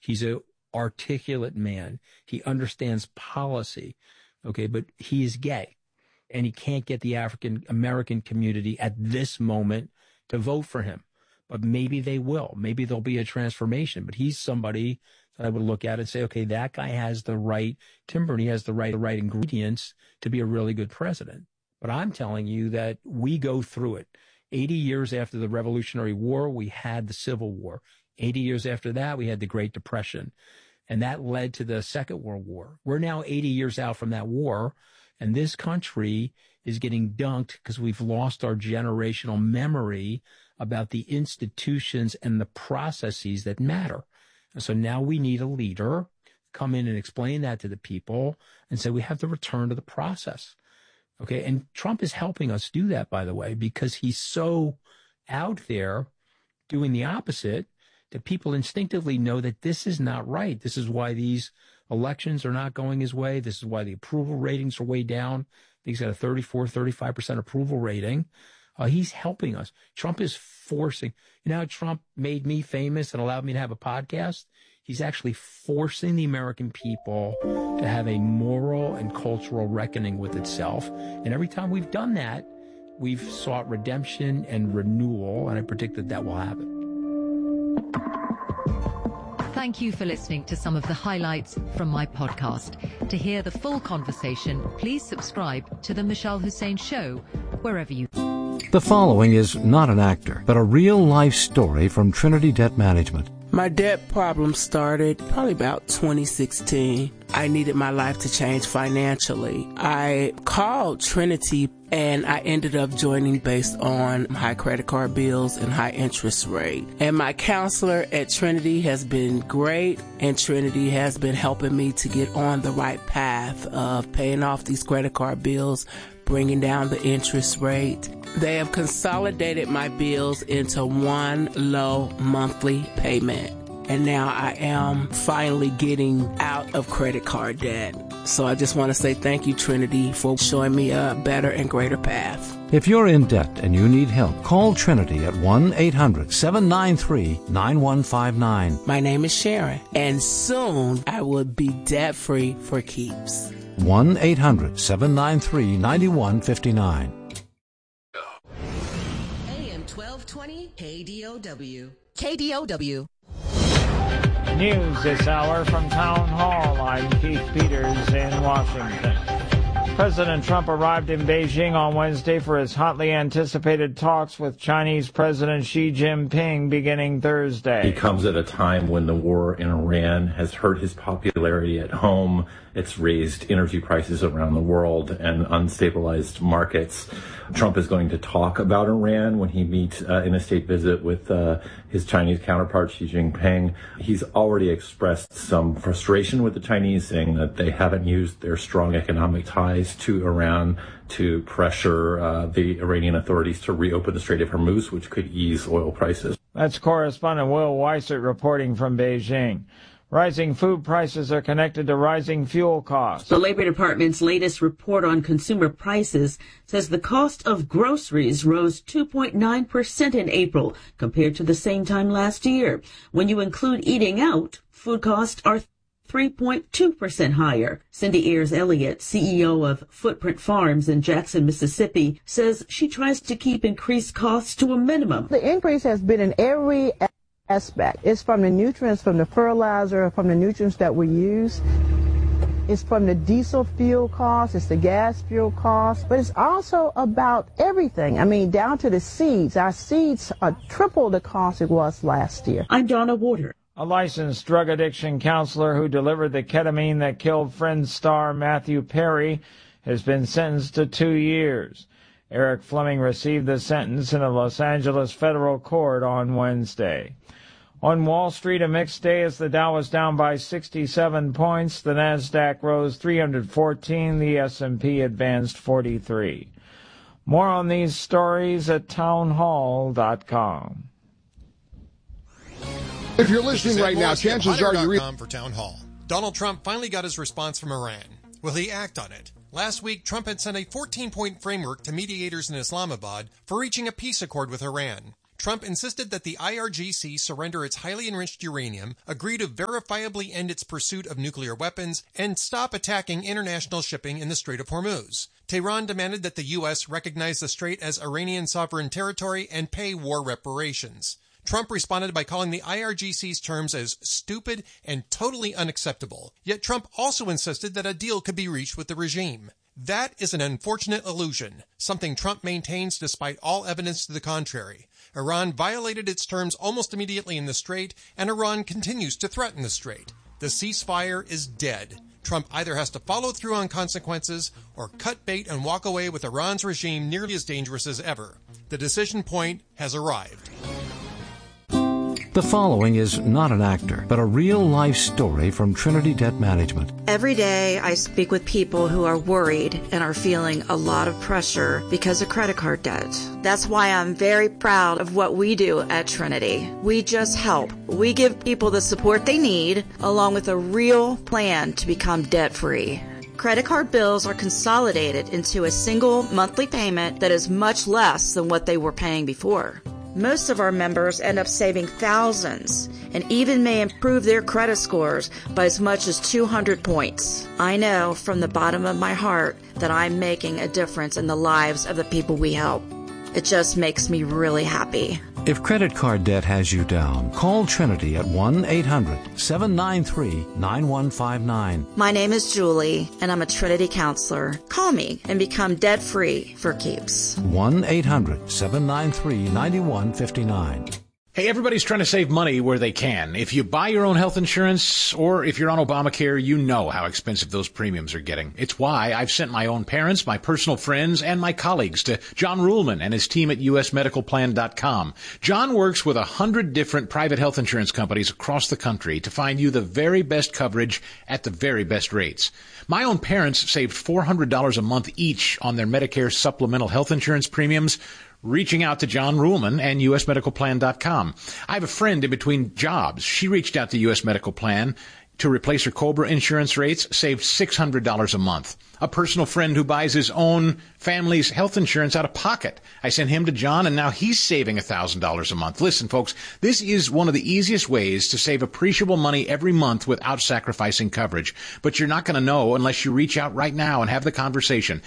He's a articulate man. He understands policy. Okay, but he is gay, and he can't get the African American community at this moment to vote for him. But maybe they will. Maybe there'll be a transformation. But he's somebody that I would look at and say, okay, that guy has the right timber, and he has the right ingredients to be a really good president. But I'm telling you that we go through it. 80 years after the Revolutionary War, we had the Civil War. 80 years after that, we had the Great Depression. And that led to the Second World War. We're now 80 years out from that war, and this country is getting dunked because we've lost our generational memory about the institutions and the processes that matter. And so now we need a leader come in and explain that to the people and say we have to return to the process. Okay, and Trump is helping us do that, by the way, because he's so out there doing the opposite that people instinctively know that this is not right. This is why these elections are not going his way. This is why the approval ratings are way down. I think he's got a 35% approval rating. He's helping us. Trump is forcing. You know how Trump made me famous and allowed me to have a podcast? He's actually forcing the American people to have a moral and cultural reckoning with itself. And every time we've done that, we've sought redemption and renewal, and I predict that that will happen. Thank you for listening to some of the highlights from my podcast. To hear the full conversation, please subscribe to The Michelle Hussein Show, wherever you... The following is not an actor, but a real-life story from Trinity Debt Management. My debt problem started probably about 2016. I needed my life to change financially. I called Trinity and I ended up joining based on high credit card bills and high interest rate. And my counselor at Trinity has been great, and Trinity has been helping me to get on the right path of paying off these credit card bills, bringing down the interest rate. They have consolidated my bills into one low monthly payment. And now I am finally getting out of credit card debt. So I just want to say thank you, Trinity, for showing me a better and greater path. If you're in debt and you need help, call Trinity at 1-800-793-9159. My name is Sharon, and soon I will be debt-free for keeps. 1-800-793-9159. AM 1220 KDOW. KDOW. News this hour from Town Hall. I'm Keith Peters in Washington. President Trump arrived in Beijing on Wednesday for his hotly anticipated talks with Chinese President Xi Jinping beginning Thursday. He comes at a time when the war in Iran has hurt his popularity at home. It's raised energy prices around the world and unstabilized markets. Trump is going to talk about Iran when he meets in a state visit with his Chinese counterpart, Xi Jinping. He's already expressed some frustration with the Chinese, saying that they haven't used their strong economic ties to Iran to pressure the Iranian authorities to reopen the Strait of Hormuz, which could ease oil prices. That's correspondent Will Weissert reporting from Beijing. Rising food prices are connected to rising fuel costs. The Labor Department's latest report on consumer prices says the cost of groceries rose 2.9% in April compared to the same time last year. When you include eating out, food costs are 3.2% higher. Cindy Ayers-Elliott, CEO of Footprint Farms in Jackson, Mississippi, says she tries to keep increased costs to a minimum. The increase has been in every aspect. It's from the nutrients, from the fertilizer, from the nutrients that we use. It's from the diesel fuel cost, it's the gas fuel cost, but it's also about everything. I mean, down to the seeds. Our seeds are triple the cost it was last year. I'm Donna Warder. A licensed drug addiction counselor who delivered the ketamine that killed Friends star Matthew Perry has been sentenced to 2 years. Eric Fleming received the sentence in a Los Angeles federal court on Wednesday. On Wall Street, a mixed day as the Dow was down by 67 points. The Nasdaq rose 314. The S&P advanced 43. More on these stories at townhall.com. If you're listening right now, chances are you for Town Hall. Donald Trump finally got his response from Iran. Will he act on it? Last week, Trump had sent a 14-point framework to mediators in Islamabad for reaching a peace accord with Iran. Trump insisted that the IRGC surrender its highly enriched uranium, agree to verifiably end its pursuit of nuclear weapons, and stop attacking international shipping in the Strait of Hormuz. Tehran demanded that the U.S. recognize the strait as Iranian sovereign territory and pay war reparations. Trump responded by calling the IRGC's terms as stupid and totally unacceptable. Yet Trump also insisted that a deal could be reached with the regime. That is an unfortunate illusion, something Trump maintains despite all evidence to the contrary. Iran violated its terms almost immediately in the strait, and Iran continues to threaten the strait. The ceasefire is dead. Trump either has to follow through on consequences or cut bait and walk away with Iran's regime nearly as dangerous as ever. The decision point has arrived. The following is not an actor, but a real-life story from Trinity Debt Management. Every day I speak with people who are worried and are feeling a lot of pressure because of credit card debt. That's why I'm very proud of what we do at Trinity. We just help. We give people the support they need, along with a real plan to become debt-free. Credit card bills are consolidated into a single monthly payment that is much less than what they were paying before. Most of our members end up saving thousands and even may improve their credit scores by as much as 200 points. I know from the bottom of my heart that I'm making a difference in the lives of the people we help. It just makes me really happy. If credit card debt has you down, call Trinity at 1-800-793-9159. My name is Julie, and I'm a Trinity counselor. Call me and become debt-free for keeps. 1-800-793-9159. Hey, everybody's trying to save money where they can. If you buy your own health insurance, or if you're on Obamacare, you know how expensive those premiums are getting. It's why I've sent my own parents, my personal friends, and my colleagues to John Ruhlman and his team at usmedicalplan.com. John works with 100 different private health insurance companies across the country to find you the very best coverage at the very best rates. My own parents saved $400 a month each on their Medicare supplemental health insurance premiums, reaching out to John Ruhlman and usmedicalplan.com. I have a friend in between jobs. She reached out to US Medical Plan to replace her COBRA insurance rates, saved $600 a month. A personal friend who buys his own family's health insurance out of pocket. I sent him to John, and now he's saving $1,000 a month. Listen, folks, this is one of the easiest ways to save appreciable money every month without sacrificing coverage. But you're not going to know unless you reach out right now and have the conversation.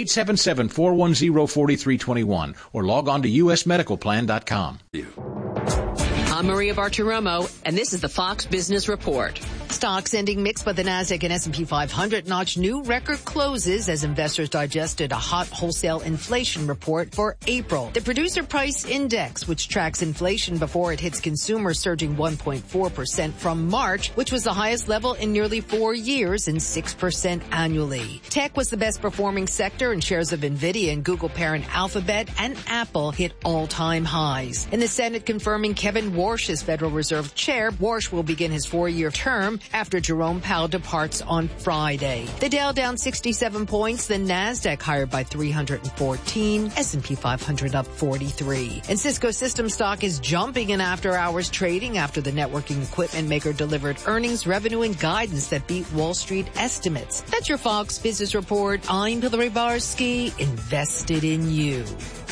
877-410-4321 or log on to usmedicalplan.com. I'm Maria Bartiromo, and this is the Fox Business Report. Stocks ending mixed, but the Nasdaq and S&P 500 notched new record closes as investors digested a hot wholesale inflation report for April. The Producer Price Index, which tracks inflation before it hits consumers, surging 1.4% from March, which was the highest level in nearly 4 years and 6% annually. Tech was the best performing sector, and shares of Nvidia and Google parent Alphabet and Apple hit all-time highs. In the Senate confirming Kevin Warsh as Federal Reserve Chair, Warsh will begin his 4-year term after Jerome Powell departs on Friday. The Dow down 67 points, the Nasdaq higher by 314, S&P 500 up 43. And Cisco Systems stock is jumping in after-hours trading after the networking equipment maker delivered earnings, revenue, and guidance that beat Wall Street estimates. That's your Fox Business Report. I'm Hillary Barsky, invested in you.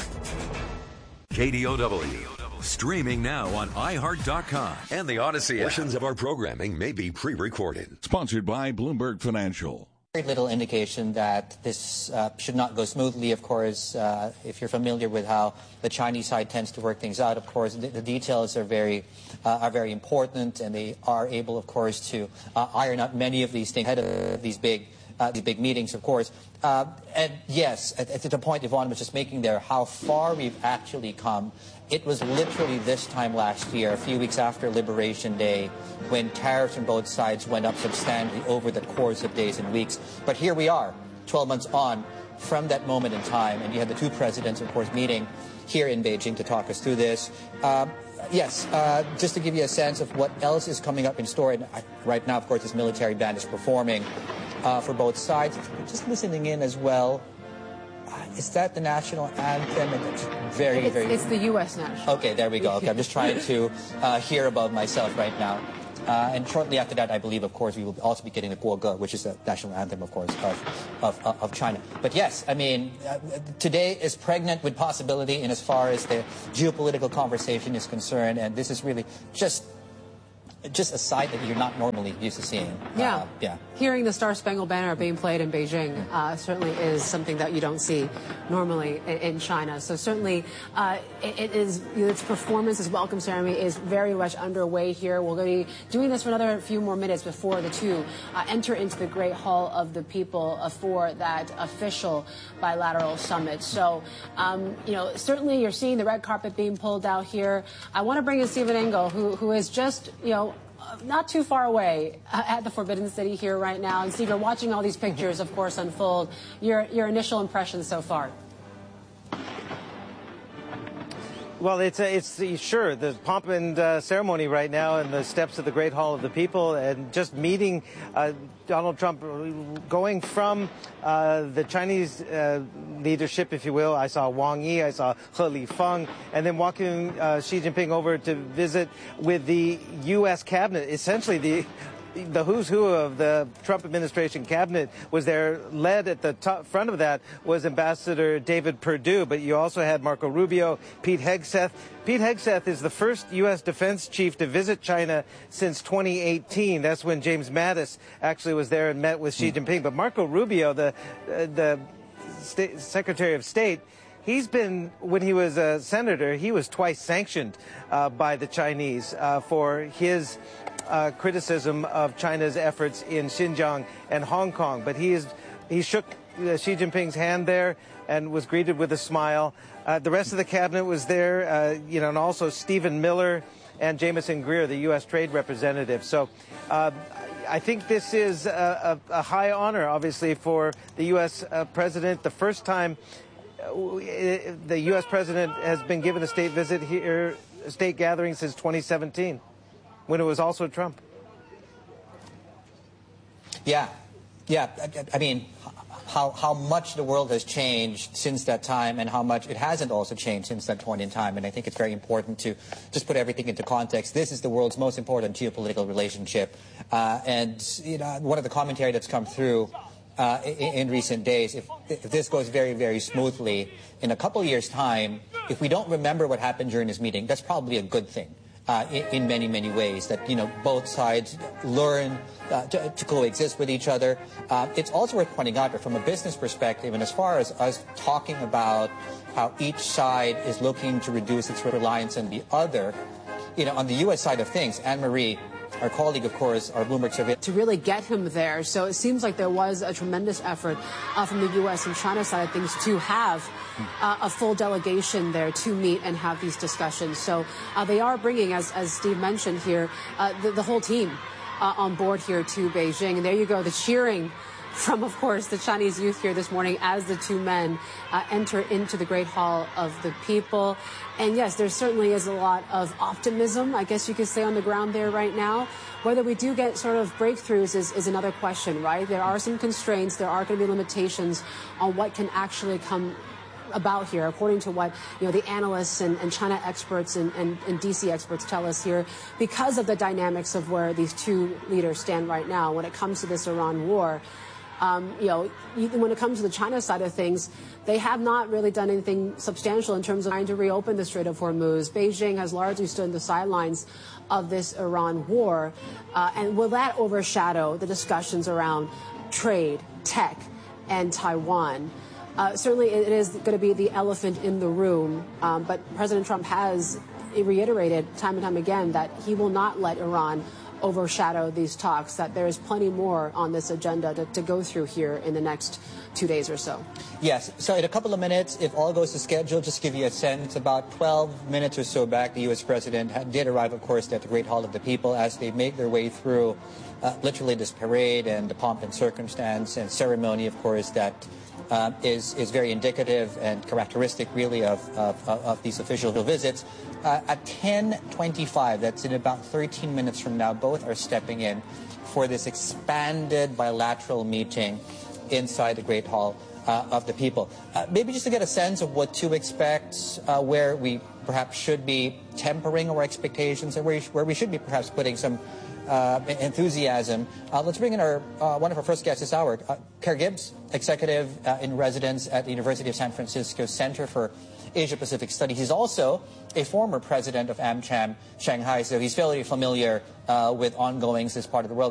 KDOW. Streaming now on iHeart.com and the Odyssey app. Portions of our programming may be pre-recorded. Sponsored by Bloomberg Financial. Very little indication that this should not go smoothly. Of course, if you're familiar with how the Chinese side tends to work things out, of course, the details are very important, and they are able, of course, to iron out many of these things ahead of these big meetings, of course. And yes, at the point Yvonne was just making there, how far we've actually come. It was literally this time last year, a few weeks after Liberation Day, when tariffs on both sides went up substantially over the course of days and weeks. But here we are, 12 months on from that moment in time, and you had the two presidents, of course, meeting here in Beijing to talk us through this. Yes, just to give you a sense of what else is coming up in store, and right now, of course, this military band is performing for both sides. Just listening in as well. Is that the national anthem? It's It's the U.S. national. Okay, there we go. Okay, I'm just trying to hear above myself right now. And shortly after that, I believe, of course, we will also be getting the Guoge, which is the national anthem, of course, of China. But yes, I mean, today is pregnant with possibility in as far as the geopolitical conversation is concerned, and this is really just a sight that you're not normally used to seeing. Yeah. Hearing the Star Spangled Banner being played in Beijing certainly is something that you don't see normally in China. So certainly it is, its performance, its welcome ceremony is very much underway here. We're going to be doing this for another few more minutes before the two enter into the Great Hall of the People for that official bilateral summit. So, certainly you're seeing the red carpet being pulled out here. I want to bring in Stephen Engel, who is just, not too far away at the Forbidden City here right now. And Steve, you're watching all these pictures, of course, unfold. Your initial impressions so far? Well, it's sure the pomp and ceremony right now in the steps of the Great Hall of the People, and just meeting Donald Trump, going from the Chinese leadership, if you will. I saw Wang Yi, I saw He Lifeng, and then walking Xi Jinping over to visit with the U.S. cabinet. Essentially, the who's who of the Trump administration cabinet was there. Led at the front of that was Ambassador David Perdue, but you also had Marco Rubio, Pete Hegseth. Pete Hegseth is the first U.S. defense chief to visit China since 2018. That's when James Mattis actually was there and met with Xi Jinping. But Marco Rubio, the Secretary of State, he's been, when he was a senator, he was twice sanctioned by the Chinese for his criticism of China's efforts in Xinjiang and Hong Kong. But he shook Xi Jinping's hand there and was greeted with a smile. The rest of the cabinet was there, and also Stephen Miller and Jameson Greer, the U.S. trade representative. So I think this is a high honor, obviously, for the U.S. president. The first time the U.S. president has been given a state visit here, a state gathering, since 2017, when it was also Trump. Yeah. I mean, how much the world has changed since that time, and how much it hasn't also changed since that point in time. And I think it's very important to just put everything into context. This is the world's most important geopolitical relationship. And one of the commentary that's come through in recent days, if this goes very, very smoothly, in a couple years' time, if we don't remember what happened during this meeting, that's probably a good thing. In many, many ways, that both sides learn to coexist with each other. It's also worth pointing out that from a business perspective, and as far as us talking about how each side is looking to reduce its reliance on the other, on the U.S. side of things, Anne-Marie, our colleague, of course, our Bloomberg survey, to really get him there. So it seems like there was a tremendous effort from the U.S. and China side of things to have a full delegation there to meet and have these discussions. So they are bringing, as Steve mentioned here, the whole team on board here to Beijing. And there you go, the cheering from, of course, the Chinese youth here this morning as the two men enter into the Great Hall of the People. And yes, there certainly is a lot of optimism, I guess you could say, on the ground there right now. Whether we do get sort of breakthroughs is another question, right? There are some constraints. There are going to be limitations on what can actually come about here, according to what the analysts and China experts and DC experts tell us here, because of the dynamics of where these two leaders stand right now when it comes to this Iran war. When it comes to the China side of things, they have not really done anything substantial in terms of trying to reopen the Strait of Hormuz. Beijing has largely stood on the sidelines of this Iran war. And will that overshadow the discussions around trade, tech, and Taiwan? Certainly, it is going to be the elephant in the room. But President Trump has reiterated time and time again that he will not let Iran overshadow these talks, that there is plenty more on this agenda to go through here in the next 2 days or so. Yes. So in a couple of minutes, if all goes to schedule, just to give you a sense, about 12 minutes or so back, the U.S. president did arrive, of course, at the Great Hall of the People as they make their way through literally this parade and the pomp and circumstance and ceremony, of course, that is very indicative and characteristic, really, of these official visits. At 10:25, that's in about 13 minutes from now, both are stepping in for this expanded bilateral meeting inside the Great Hall of the People. Maybe just to get a sense of what to expect, where we perhaps should be tempering our expectations, and where we should be perhaps putting some enthusiasm. Let's bring in one of our first guests this hour, Kerr Gibbs, executive in residence at the University of San Francisco Center for Asia-Pacific Studies. He's also a former president of AmCham Shanghai, so he's fairly familiar with ongoings in this part of the world.